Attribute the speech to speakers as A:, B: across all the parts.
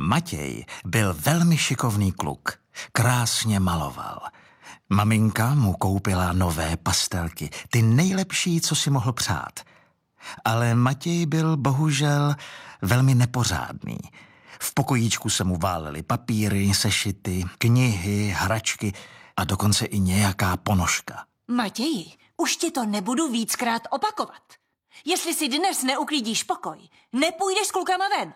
A: Matěj byl velmi šikovný kluk. Krásně maloval. Maminka mu koupila nové pastelky, ty nejlepší, co si mohl přát. Ale Matěj byl bohužel velmi nepořádný. V pokojíčku se mu válely papíry, sešity, knihy, hračky a dokonce i nějaká ponožka.
B: Matěji, už ti to nebudu víckrát opakovat. Jestli si dnes neuklidíš pokoj, nepůjdeš s klukama ven.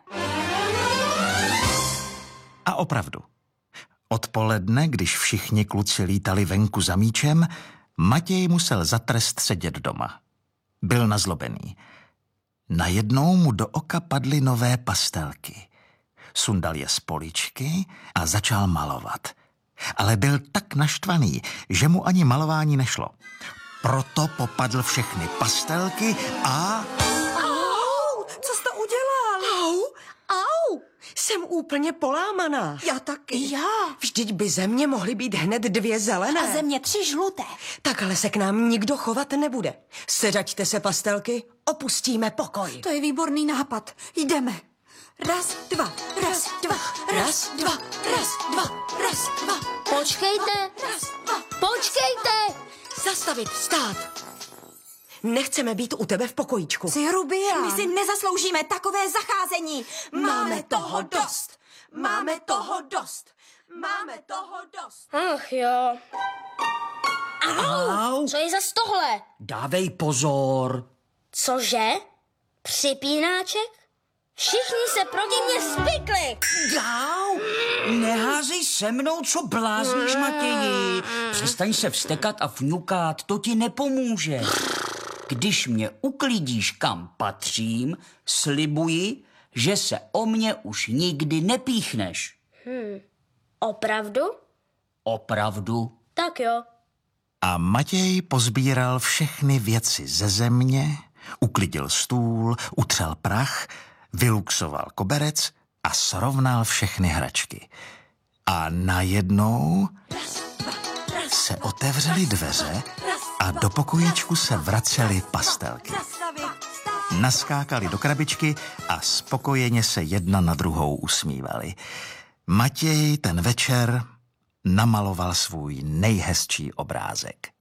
A: A opravdu. Odpoledne, když všichni kluci lítali venku za míčem, Matěj musel za trest sedět doma. Byl nazlobený. Najednou mu do oka padly nové pastelky. Sundal je z poličky a začal malovat. Ale byl tak naštvaný, že mu ani malování nešlo. Proto popadl všechny pastelky a...
C: Au! Co jsi to udělal? Au! Jsem úplně polámaná.
D: Já taky.
C: Já. Vždyť by ze mě mohly být hned 2 zelené.
D: A ze mě 3 žluté.
C: Tak ale se k nám nikdo chovat nebude. Sedaďte se, pastelky, opustíme pokoj.
D: To je výborný nápad. Jdeme. 1, 2, 1, 2, 1, 2, 1, 2, 1, 2.
E: Počkejte. Počkejte.
C: Zastavit, stát. Nechceme být u tebe v pokojíčku.
D: Jsi hrubián.
B: My si nezasloužíme takové zacházení.
C: Máme toho dost. Máme toho dost. Máme toho dost.
E: Ach jo.
F: Au,
E: Co je zas tohle?
F: dávej pozor.
E: Cože? Připínáček? Všichni se proti mě spikli.
F: Jau, neházej se mnou, co blázníš, Matěji. Přestaň se vstekat a fňukat, to ti nepomůže. Když mě uklidíš, kam patřím, slibuji, že se o mě už nikdy nepíchneš.
E: Opravdu?
F: Opravdu?
E: Tak jo.
A: A Matěj pozbíral všechny věci ze země, uklidil stůl, utřel prach, vyluxoval koberec a srovnal všechny hračky. A najednou se otevřely dveře a do pokojíčku se vracely pastelky. Naskákali do krabičky a spokojeně se jedna na druhou usmívali. Matěj ten večer namaloval svůj nejhezčí obrázek.